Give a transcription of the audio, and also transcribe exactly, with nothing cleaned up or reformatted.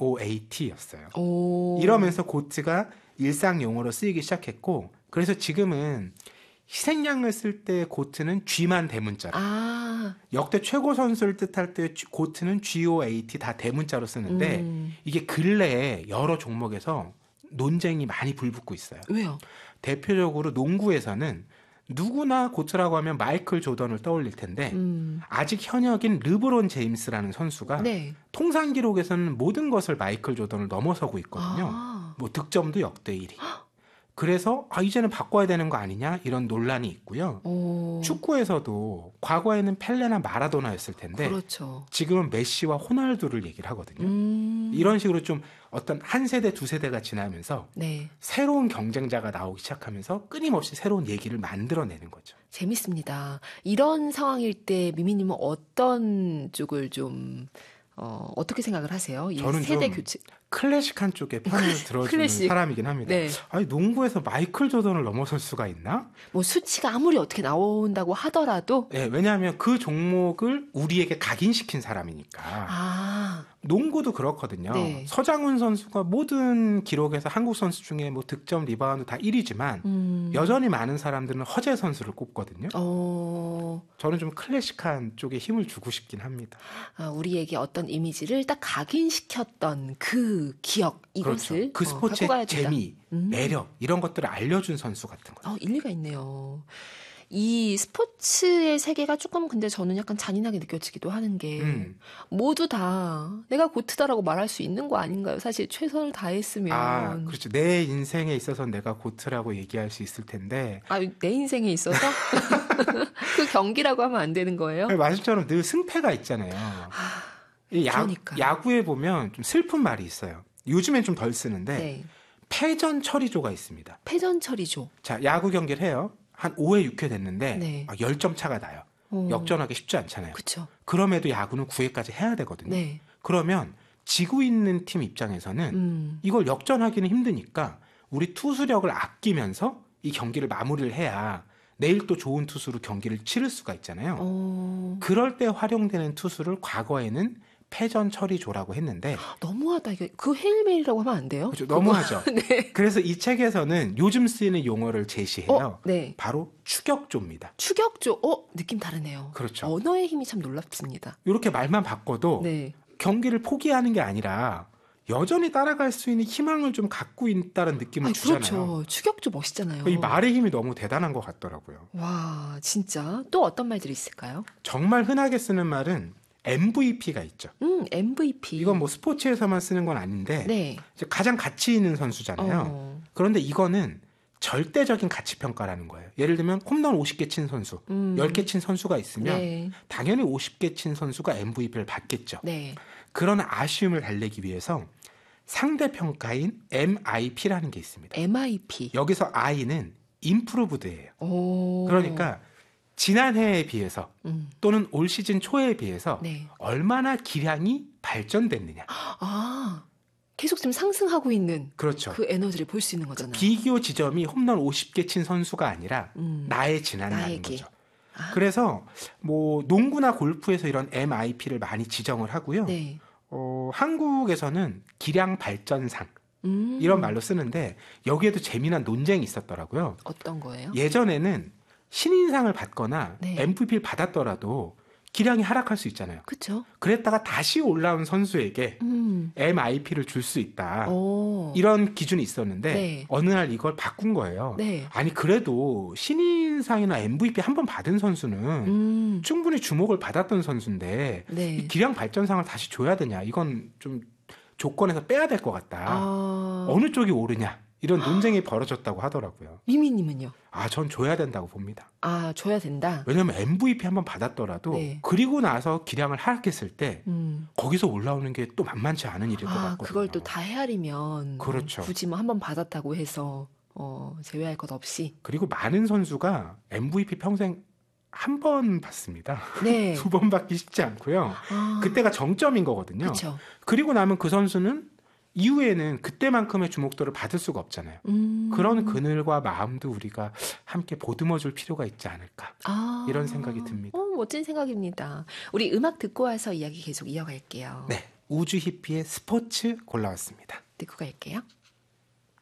고에이티였어요. 오. 이러면서 고트가 일상 용어로 쓰이기 시작했고 그래서 지금은 희생양을 쓸 때 고트는 G만 대문자로 아. 역대 최고 선수를 뜻할 때 고트는 고에이티 다 대문자로 쓰는데 음. 이게 근래에 여러 종목에서 논쟁이 많이 불붙고 있어요. 왜요? 대표적으로 농구에서는 누구나 고트라고 하면 마이클 조던을 떠올릴 텐데 음. 아직 현역인 르브론 제임스라는 선수가 네. 통산 기록에서는 모든 것을 마이클 조던을 넘어서고 있거든요. 아. 뭐 득점도 역대 일 위. 그래서 아, 이제는 바꿔야 되는 거 아니냐 이런 논란이 있고요. 오. 축구에서도 과거에는 펠레나 마라도나였을 텐데 그렇죠. 지금은 메시와 호날두를 얘기를 하거든요. 음. 이런 식으로 좀 어떤 한 세대 두 세대가 지나면서 네. 새로운 새로운 경쟁자가 나오기 시작하면서 끊임없이 새로운 얘기를 만들어내는 거죠. 재밌습니다. 이런 상황일 때 미미님은 어떤 쪽을 좀 어, 어떻게 생각을 하세요? 이 저는 세대 좀 교체. 클래식한 쪽에 편을 들어주는 클래식. 사람이긴 합니다. 네. 아니 농구에서 마이클 조던을 넘어설 수가 있나? 뭐 수치가 아무리 어떻게 나온다고 하더라도 네, 왜냐하면 그 종목을 우리에게 각인시킨 사람이니까. 아. 농구도 그렇거든요. 네. 서장훈 선수가 모든 기록에서 한국 선수 중에 뭐 득점, 리바운드 다 일 위지만 음. 여전히 많은 사람들은 허재 선수를 꼽거든요. 어. 저는 좀 클래식한 쪽에 힘을 주고 싶긴 합니다. 아, 우리에게 어떤 이미지를 딱 각인시켰던 그 기억 이것을 그렇죠. 그 어, 갖고 스포츠의 가야 된다. 재미, 음. 매력 이런 것들을 알려준 선수 같은 거죠. 어, 일리가 있네요. 이 스포츠의 세계가 조금 근데 저는 약간 잔인하게 느껴지기도 하는 게 음. 모두 다 내가 고트다라고 말할 수 있는 거 아닌가요? 사실 최선을 다했으면. 아, 그렇죠. 내 인생에 있어서 내가 고트라고 얘기할 수 있을 텐데 아, 내 인생에 있어서 그 경기라고 하면 안 되는 거예요? 말씀처럼 늘 승패가 있잖아요. 이 야, 그러니까. 야구에 보면 좀 슬픈 말이 있어요. 요즘엔 좀 덜 쓰는데 네. 패전 처리조가 있습니다. 패전 처리죠. 자, 야구 경기를 해요. 한 오 회, 육 회 됐는데 네. 아, 십 점 차가 나요. 어. 역전하기 쉽지 않잖아요. 그쵸. 그럼에도 야구는 구 회까지 해야 되거든요. 네. 그러면 지고 있는 팀 입장에서는 음. 이걸 역전하기는 힘드니까 우리 투수력을 아끼면서 이 경기를 마무리를 해야 내일 또 좋은 투수로 경기를 치를 수가 있잖아요. 어. 그럴 때 활용되는 투수를 과거에는 패전 처리조라고 했는데 너무하다. 이게 그 헤일메일이라고 하면 안 돼요? 그렇죠. 너무하죠. 네. 그래서 이 책에서는 요즘 쓰이는 용어를 제시해요. 어, 네. 바로 추격조입니다. 추격조. 어, 느낌 다르네요. 그렇죠. 언어의 힘이 참 놀랍습니다. 이렇게 말만 바꿔도 네. 경기를 포기하는 게 아니라 여전히 따라갈 수 있는 희망을 좀 갖고 있다는 느낌을 아, 주잖아요. 그렇죠. 추격조 멋있잖아요. 이 말의 힘이 너무 대단한 것 같더라고요. 와, 진짜. 또 어떤 말들이 있을까요? 정말 흔하게 쓰는 말은 엠브이피가 있죠. 음, 엠브이피. 이건 뭐 스포츠에서만 쓰는 건 아닌데 네. 이제 가장 가치 있는 선수잖아요. 어. 그런데 이거는 절대적인 가치 평가라는 거예요. 예를 들면 홈런 오십 개 친 선수, 음. 열 개 친 선수가 있으면 네. 당연히 오십 개 친 선수가 엠브이피를 받겠죠. 네. 그런 아쉬움을 달래기 위해서 상대 평가인 엠아이피라는 게 있습니다. 엠아이피. 여기서 I는 improved예요. 오. 그러니까 지난해에 비해서 음. 또는 올 시즌 초에 비해서 네. 얼마나 기량이 발전됐느냐. 아, 계속 지금 상승하고 있는 그렇죠. 그 에너지를 볼 수 있는 거잖아요. 비교 지점이 홈런 오십 개 친 선수가 아니라 음. 나의 지난해라는 나에게. 거죠. 아. 그래서 뭐 농구나 골프에서 이런 엠아이피를 많이 지정을 하고요. 네. 어, 한국에서는 기량 발전상 음. 이런 말로 쓰는데 여기에도 재미난 논쟁이 있었더라고요. 어떤 거예요? 예전에는 신인상을 받거나 네. 엠브이피를 받았더라도 기량이 하락할 수 있잖아요. 그렇죠. 그랬다가 다시 올라온 선수에게 음. 엠아이피를 줄 수 있다. 오. 이런 기준이 있었는데 네. 어느 날 이걸 바꾼 거예요. 네. 아니 그래도 신인상이나 엠브이피 한 번 받은 선수는 음. 충분히 주목을 받았던 선수인데 네. 이 기량 발전상을 다시 줘야 되냐. 이건 좀 조건에서 빼야 될 것 같다. 아. 어느 쪽이 옳으냐. 이런 논쟁이 벌어졌다고 하더라고요. 미미님은요? 아, 전 줘야 된다고 봅니다. 아, 줘야 된다. 왜냐면 엠브이피 한 번 받았더라도 네. 그리고 나서 기량을 하락했을 때 음. 거기서 올라오는 게 또 만만치 않은 일일 것 아, 같거든요. 그걸 또 다 헤아리면 그렇죠. 굳이 뭐 한 번 받았다고 해서 어, 제외할 것 없이. 그리고 많은 선수가 엠브이피 평생 한 번 받습니다. 네. 두 번 받기 쉽지 않고요. 아, 그때가 정점인 거거든요. 그렇죠. 그리고 나면 그 선수는 이후에는 그때만큼의 주목도를 받을 수가 없잖아요. 음. 그런 그늘과 마음도 우리가 함께 보듬어 줄 필요가 있지 않을까. 아. 이런 생각이 듭니다. 어, 멋진 생각입니다. 우리 음악 듣고 와서 이야기 계속 이어갈게요. 네. 우주 히피의 스포츠 골라왔습니다. 듣고 갈게요.